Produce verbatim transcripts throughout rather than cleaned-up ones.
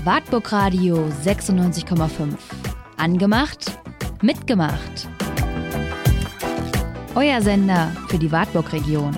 Wartburg Radio sechsundneunzig Komma fünf. Angemacht, mitgemacht. Euer Sender für die Wartburg-Region.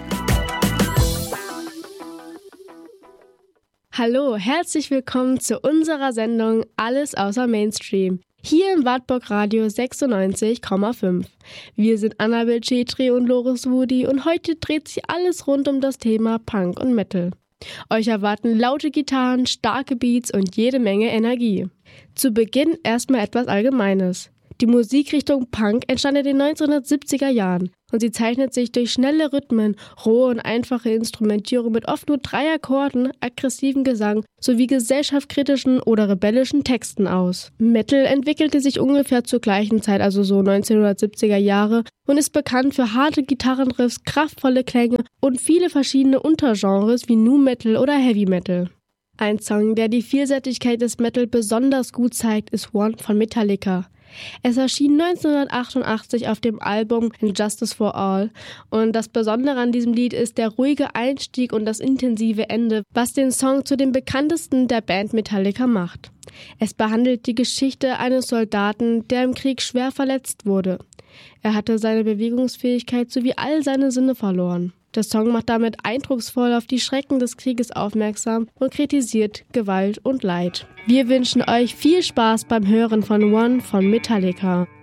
Hallo, herzlich willkommen zu unserer Sendung Alles außer Mainstream. Hier im Wartburg Radio sechsundneunzig Komma fünf. Wir sind Annabel Chetri und Loris Wudi und heute dreht sich alles rund um das Thema Punk und Metal. Euch erwarten laute Gitarren, starke Beats und jede Menge Energie. Zu Beginn erstmal etwas Allgemeines. Die Musikrichtung Punk entstand in den neunzehnhundertsiebziger Jahren und sie zeichnet sich durch schnelle Rhythmen, rohe und einfache Instrumentierung mit oft nur drei Akkorden, aggressiven Gesang sowie gesellschaftskritischen oder rebellischen Texten aus. Metal entwickelte sich ungefähr zur gleichen Zeit, also so neunzehnhundertsiebziger Jahre, und ist bekannt für harte Gitarrenriffs, kraftvolle Klänge und viele verschiedene Untergenres wie Nu Metal oder Heavy Metal. Ein Song, der die Vielseitigkeit des Metal besonders gut zeigt, ist One von Metallica. Es erschien neunzehnhundertachtundachtzig auf dem Album And Justice for All und das Besondere an diesem Lied ist der ruhige Einstieg und das intensive Ende, was den Song zu dem bekanntesten der Band Metallica macht. Es behandelt die Geschichte eines Soldaten, der im Krieg schwer verletzt wurde. Er hatte seine Bewegungsfähigkeit sowie all seine Sinne verloren. Der Song macht damit eindrucksvoll auf die Schrecken des Krieges aufmerksam und kritisiert Gewalt und Leid. Wir wünschen euch viel Spaß beim Hören von One von Metallica.